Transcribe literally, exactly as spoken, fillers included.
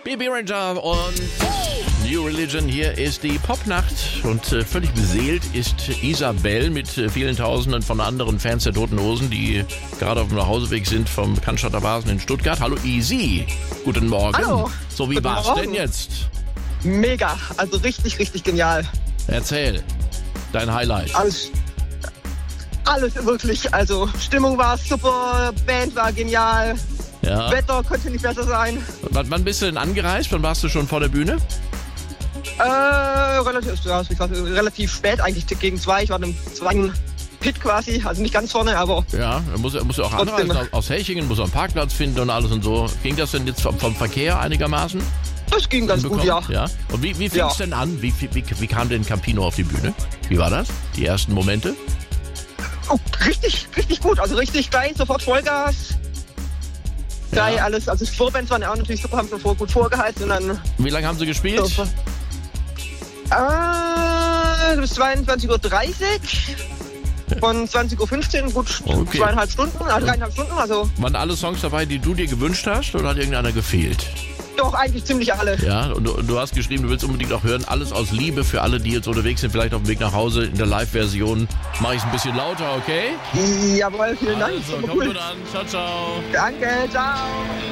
B B Ranger und New Religion. Hier ist die Popnacht und äh, völlig beseelt ist Isabel mit äh, vielen Tausenden von anderen Fans der Toten Hosen, die gerade auf dem Nachhauseweg sind vom Cannstatter Basen in Stuttgart. Hallo Easy, guten Morgen. Hallo. So, wie Guten war's Morgen. denn jetzt? Mega, also richtig, richtig genial. Erzähl, dein Highlight. Alles, alles wirklich, also Stimmung war super, Band war genial, Ja. Wetter könnte nicht besser sein. Wann, wann bist du denn angereist? Wann warst du schon vor der Bühne? Äh, relativ, ja, ich war relativ spät eigentlich, gegen zwei, ich war im zweiten Pit quasi, also nicht ganz vorne, aber Ja, er muss, er muss ja auch Trotzdem. anreisen aus, aus Hechingen, muss auch einen Parkplatz finden und alles und so. Ging das denn jetzt vom, vom Verkehr einigermaßen? das ging ganz gut, ja. ja. Und wie, wie fing es Ja. denn an? Wie, wie, wie kam denn Campino auf die Bühne? Wie war das? Die ersten Momente? Oh, richtig, richtig gut, also richtig gleich, sofort Vollgas. Gleich Ja. alles, also die Vorbands waren ja auch natürlich super, haben schon vor, gut vorgeheizt und dann Wie lange haben sie gespielt? so, äh, bis zweiundzwanzig Uhr dreißig. Von zwanzig Uhr fünfzehn, gut Okay. zweieinhalb Stunden, also dreieinhalb Stunden, also Waren alle Songs dabei, die du dir gewünscht hast, oder hat irgendeiner gefehlt? doch eigentlich ziemlich alle. Ja, und du, und du hast geschrieben, du willst unbedingt auch hören, alles aus Liebe für alle, die jetzt unterwegs sind, vielleicht auf dem Weg nach Hause. In der Live-Version mache ich es ein bisschen lauter, okay? Jawohl, vielen Dank. Also, Super komm cool. gut an. Ciao, ciao. Danke, ciao.